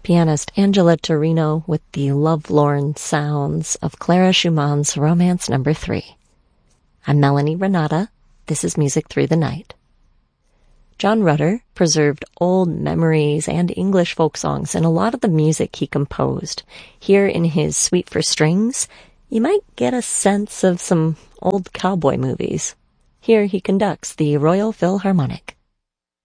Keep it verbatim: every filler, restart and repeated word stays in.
Pianist Angela Torino with the lovelorn sounds of Clara Schumann's Romance Number Three. I'm Melanie Renata. This is Music Through the Night. John Rutter preserved old memories and English folk songs in a lot of the music he composed. Here in his Suite for Strings, you might get a sense of some old cowboy movies. Here he conducts the Royal Philharmonic.